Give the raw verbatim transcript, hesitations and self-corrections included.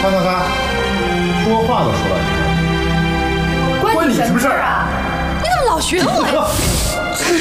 看看看，说话都说到这儿， 关你什么事儿啊？ 你怎么老学我呀？